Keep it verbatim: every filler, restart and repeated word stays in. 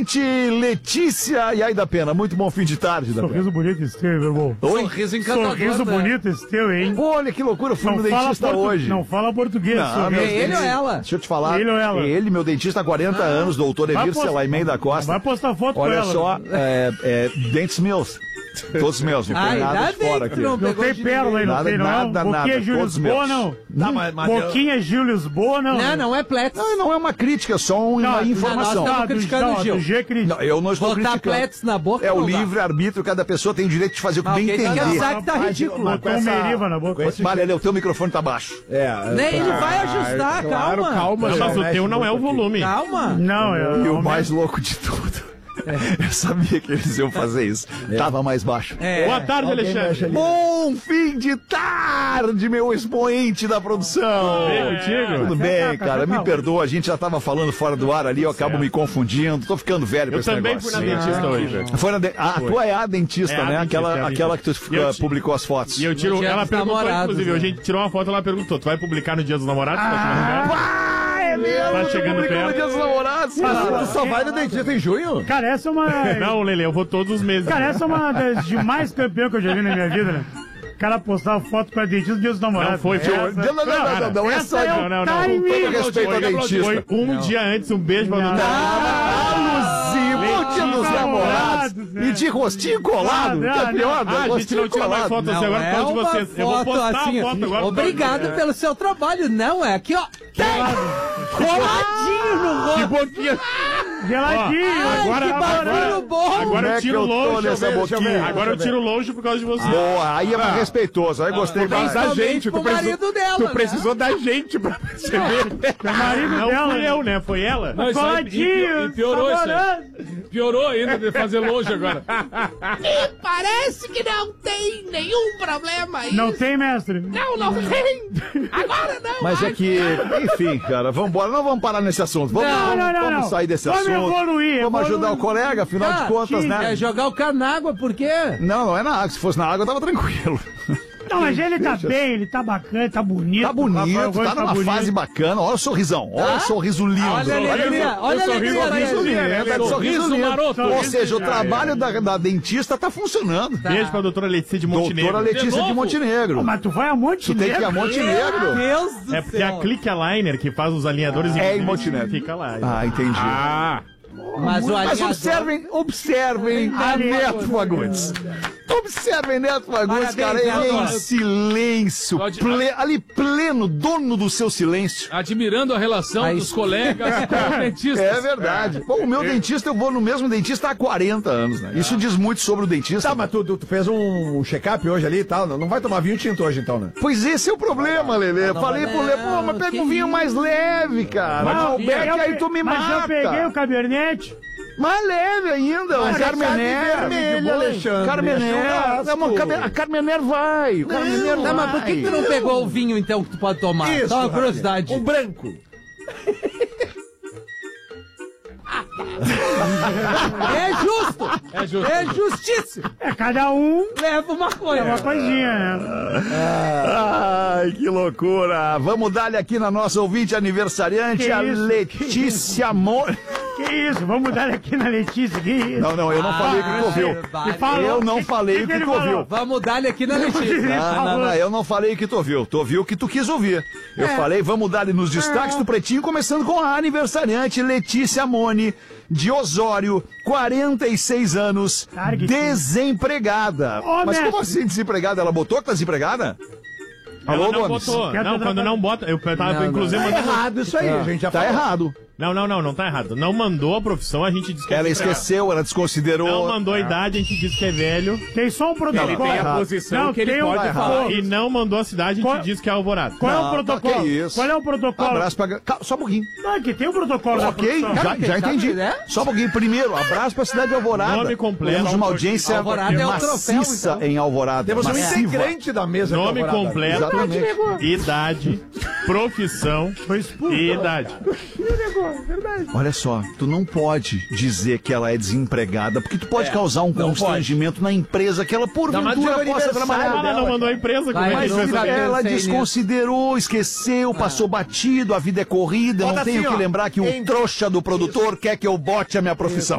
ouvinte Letícia e aí da Pena. Muito bom fim de tarde, da Sorriso Pena. bonito esse teu, meu irmão. Oi? Sorriso encantador. Sorriso né? bonito esse teu, hein? Pô, olha que loucura, eu fui no dentista portu... hoje. Não fala português. Não, sorriso. meu É ele ou ela? Deixa eu te falar. Ele ou ela? Ele, meu dentista há quarenta anos, doutor Vai Evir post- Selaimei da Costa. Vai postar foto com Olha ela. só, é, é, dentes meus. Todos meus, não tem Ai, nada ainda de bem fora que aqui. não Não pegou tem de pérola aí, não Nada, tem, não? nada, Boquinha nada, Júlio todos Lisboa, meus. não? Tá, mas, mas Boquinha Júlio Lisboa, não? Não, não é Pletz. Não, não é uma crítica, é só uma Não, informação. não, Tá, do, criticando não, o Gil. do G crítico. Não, eu não estou Botar criticando. Pletz na boca É o não dá. livre-arbítrio, cada pessoa tem o direito de fazer o que Mas bem alguém tem que entender. avisar que tá Mas, ridículo. mas- Botou com um essa- meriva na boca. com esse- Vale, o teu microfone tá baixo. É, Nem ele vai ah, ajustar, claro, calma. calma. Não, já mas o mexe teu não é o muito aqui. volume. Calma. Não, é... E o é- mais louco de tudo, eu sabia que eles iam fazer isso. Tava mais baixo. É. Boa tarde, Alguém Alexandre. mexe ali. Bom fim de tarde, meu expoente da produção. Bem contigo? Tudo Café, bem, café, cara, café. me perdoa, a gente já tava falando fora do ar ali, eu acabo me confundindo, tô ficando velho com Eu esse também negócio. fui na dentista hoje. Foi na de... Ah, a tua é a dentista, É a né? dentista, aquela, é a aquela que tu dentista. E eu uh, te- publicou as fotos. E eu tiro. Dia Ela dos perguntou, namorados, inclusive, né? a gente tirou uma foto, ela perguntou: tu vai publicar no Dia dos Namorados? Tá chegando perto? Ah, é mesmo? Tá chegando Publicou no perto. Dia dos Namorados, Tu cara. só vai no dentista em junho? Cara, essa é uma... Não, Lele, eu vou todos os meses. Cara, essa é uma das de mais campeão que eu já vi na minha vida, né? O cara postava foto com a dentista do dia dos namorados. Não foi, foi. Não, não, não, não, não, não é Essa só é de... o Não, não, não. timing. Com todo respeito ao dentista. Foi um dia antes, um beijo pra Não. doutora. Alusivo, o Dia dos Namorados. né? E de rostinho colado, Ah, que é não, pior, Ah, a gente rostinho não tira mais colado. fotos assim, agora por causa de uma vocês. Eu vou foto postar assim, a foto agora. Obrigado pelo seu trabalho. Não, é aqui, ó. Tem! Coladinho no rosto. Que boquinha. Geladinho. Ó, agora- que barulho agora- bom. Agora Como é eu que tiro eu tô longe. nessa Deixa eu ver, boquinha? deixa eu ver. Agora eu tiro longe por causa de vocês. Boa, aí é mais respeitoso, aí gostei Por causa mais. da Principalmente gente. Tu pro precisou, marido dela, tu né? precisou da gente pra perceber. É marido Não dela. fui eu, né? Foi ela. Não, isso aí, e, Coladinho. e piorou isso aí. namorando. Piorou ainda de fazer longe agora. Parece que não tem nenhum problema aí. Não tem, mestre? Não, não tem. Agora não. Mas é que, enfim, cara, vamos embora, não vamos parar nesse assunto. Vamos, Não, vamos, não, não, vamos não. sair desse Vamos assunto. evoluir, Vamos evoluir. ajudar o colega, afinal de Ah, contas, sim, né? É jogar o cara na água, por quê? Não, não é na água. Se fosse na água, eu tava tranquilo. Não, mas ele tá bem, ele tá bacana, tá bonito. Tá bonito, Rafael Gomes tá numa bonito. fase bacana. Olha o sorrisão, olha o sorriso lindo. Olha a alegria, olha a alegria sorriso dele. lindo, tá de sorriso Sorriso lindo. maroto. Ou seja, o trabalho da, da dentista tá funcionando. Beijo pra doutora Letícia de Montenegro. Doutora Letícia De de novo? Montenegro. Mas tu vai a monte Tu tem que ir a Montenegro. Deus do É porque céu. a Click Aligner, que faz os alinhadores É em inclusive, Montenegro. fica lá. Ah, entendi. Ah, Mas o Mas alinhador... observem, observem a Neto Fagundes. Observem Neto Fagundes, Parabéns, cara, ele é em Neto. silêncio, Pode- ple- ali pleno, dono do seu silêncio. Admirando a relação Aí- dos colegas com o dentista. É verdade. Pô, o meu dentista, eu vou no mesmo dentista há quarenta anos, né? Isso diz muito sobre o dentista. Tá, mas tu, tu, tu fez um check-up hoje ali e tal. Não, não vai tomar vinho tinto hoje então, né? Pois esse é o problema, Lelê. Falei pro Lelê, pô, mas pega um vinho mais leve, cara. Malbec, eu aí pe- tu me Mas eu mata. peguei o Cabernet. Mais leve ainda, o Mas é Carmener. carne vermelha, Alexandre. Carmener. É Não, mas o Carme- a Carmener vai. O Carmener Tá, vai. mas por que, que tu não pegou o vinho, então, que tu pode tomar? Isso, Só uma Rafinha. curiosidade. O branco. É justo! É justo. É justiça! É, cada um Leva uma é coisa. uma coisinha, né? Ai, que loucura. Vamos dar-lhe aqui na nossa ouvinte aniversariante, Que a isso? Letícia Mo... Que isso? Vamos dar aqui na Letícia. Que isso? Não, não, eu não falei o que tu ouviu. vale. Falou. Eu não Que- falei que o que que ele tu ouviu. falou? Vamos dar-lhe aqui na Letícia. Não, não, não, eu não falei o que tu ouviu. Tu ouviu o que tu quis ouvir. Eu falei, vamos dar-lhe nos destaques do Pretinho, começando com a aniversariante Letícia Moni, de Osório, quarenta e seis anos, Cara, que desempregada. Ô, Mas como mestre. assim desempregada? Ela botou que tá desempregada? Alô, ela não Gomes? botou. Quer Não, tra- quando não bota. Eu tava, Não, inclusive, Tá mandando. errado isso aí, a gente já Tá falou. errado. Não, não, não, não tá errado. Não mandou a profissão, a gente disse que é Ela desempregado. esqueceu, ela desconsiderou. Não mandou a idade, a gente disse que é velho. Tem só um protocolo. Ele tem a posição Não, que ele tem um- pode tá falar. errado. E não mandou a cidade, a gente Qual- disse que é Alvorada. Qual é Não, o tá, protocolo? que isso. Qual é o protocolo? Abraço pra... Calma, só um pouquinho. Não, que tem um protocolo da Ok, profissão. já, Sabe, já sabe, entendi. né? Só um pouquinho. Primeiro, abraço pra cidade de Alvorada. Nome completo. Temos uma audiência Alvorada é o troféu, maciça então. em Alvorada. Temos um massiva. integrante da mesa. de Nome Alvorada. completo, Exatamente. idade, profissão Foi expulso. e idade. Olha só, tu não pode dizer que ela é desempregada, porque tu pode causar um constrangimento na empresa que ela Ainda mais porventura no possa aniversário trabalhar. Ela dela, não mandou a cara. empresa, como Vai, é que mas a gente vai nunca saber? Ela pensei nisso. desconsiderou, esqueceu, passou batido, a vida é corrida, Bota não tenho assim, que ó, lembrar que o em- trouxa do produtor quer que eu bote a minha profissão.